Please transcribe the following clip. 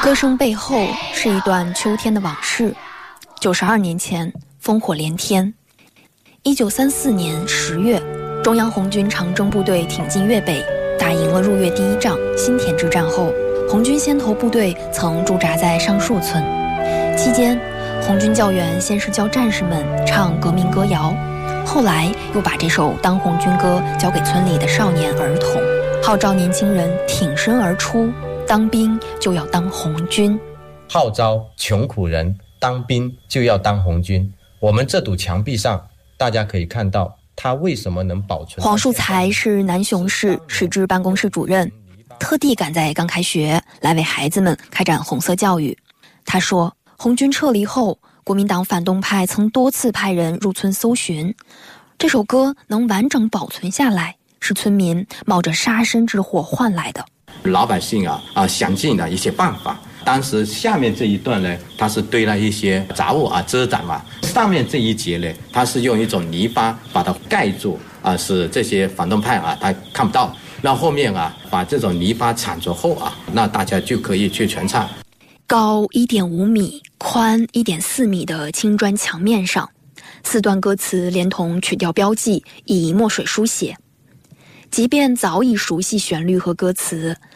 歌声背后是一段秋天的往事。92年前，烽火连天。1934年10月，中央红军长征部队挺进粤北，打赢了入粤第一仗新田之战后，红军先头部队曾驻扎在上树村。期间，红军教员先是教战士们唱革命歌谣，后来又把这首《当红军歌》交给村里的少年儿童，号召年轻人挺身而出，当兵就要当红军， 号召穷苦人当兵就要当红军。我们这堵墙壁上，大家可以看到它为什么能保存。 黄树才是南雄市市治办公室主任，特地赶在刚开学来为孩子们开展红色教育。他说，红军撤离后，国民党反动派曾多次派人入村搜寻，这首歌能完整保存下来，是村民冒着杀身之祸换来的。 老百姓想尽了一些办法。当时下面这一段呢，它是堆了一些杂物遮挡嘛，上面这一节呢，它是用一种泥巴把它盖住使这些反动派他看不到。那后面把这种泥巴铲除后那大家就可以去全唱。 高1.5米、宽1.4米的青砖墙面上，4段歌词连同曲调标记以墨水书写。即便早已熟悉旋律和歌词，